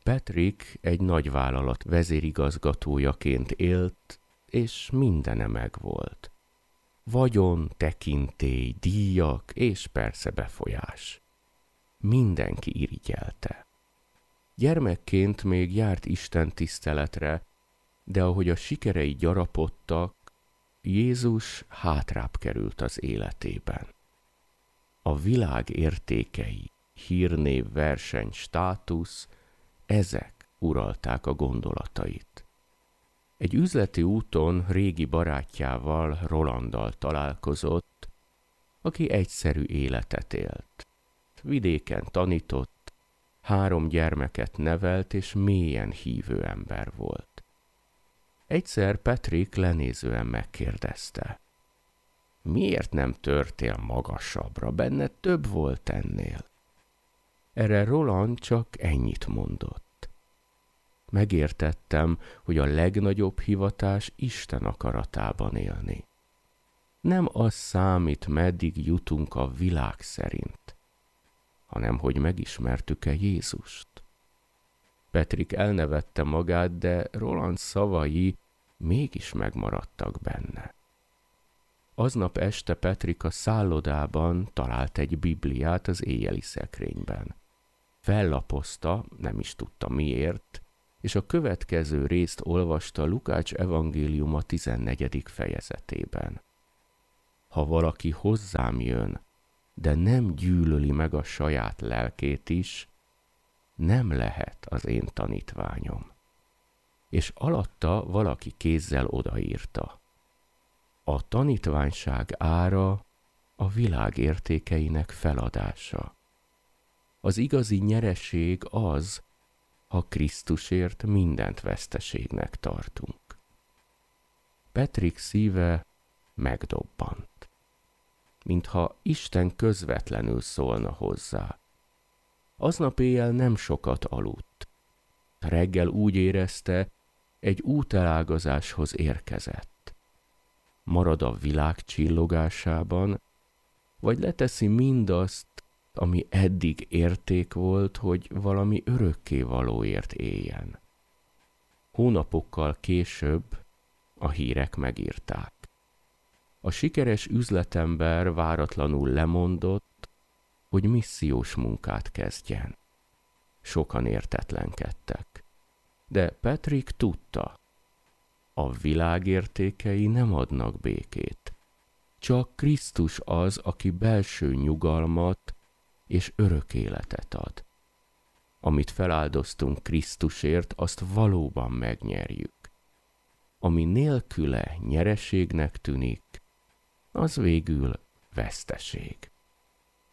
Patrick egy nagyvállalat vezérigazgatójaként élt, és mindene megvolt. Vagyon, tekintély, díjak és persze befolyás. Mindenki irigyelte. Gyermekként még járt Isten tiszteletre, de ahogy a sikerei gyarapodtak, Jézus hátrább került az életében. A világ értékei, hírnév, verseny, státusz, ezek uralták a gondolatait. Egy üzleti úton régi barátjával, Rolanddal találkozott, aki egyszerű életet élt. Vidéken tanított, 3 gyermeket nevelt, és mélyen hívő ember volt. Egyszer Patrick lenézően megkérdezte: miért nem törtél magasabbra, benned több volt ennél? Erre Roland csak ennyit mondott: megértettem, hogy a legnagyobb hivatás Isten akaratában élni. Nem az számít, meddig jutunk a világ szerint, hanem hogy megismertük-e Jézust. Patrick elnevette magát, de Roland szavai mégis megmaradtak benne. Aznap este Patrick a szállodában talált egy Bibliát az éjjeli szekrényben. Fellapozta, nem is tudta miért, és a következő részt olvasta Lukács evangéliuma 14. fejezetében. Ha valaki hozzám jön, de nem gyűlöli meg a saját lelkét is, nem lehet az én tanítványom. És alatta valaki kézzel odaírta: a tanítványság ára a világ értékeinek feladása. Az igazi nyereség az, ha Krisztusért mindent veszteségnek tartunk. Patrick szíve megdobbant, mintha Isten közvetlenül szólna hozzá. Aznap éjjel nem sokat aludt. Reggel úgy érezte, egy útelágazáshoz érkezett. Marad a világ csillogásában, vagy leteszi mindazt, ami eddig érték volt, hogy valami örökkévalóért éljen. Hónapokkal később a hírek megírták. A sikeres üzletember váratlanul lemondott, hogy missziós munkát kezdjen. Sokan értetlenkedtek, de Patrick tudta, a világ értékei nem adnak békét. Csak Krisztus az, aki belső nyugalmat és örök életet ad. Amit feláldoztunk Krisztusért, azt valóban megnyerjük. Ami nélküle nyereségnek tűnik, az végül veszteség.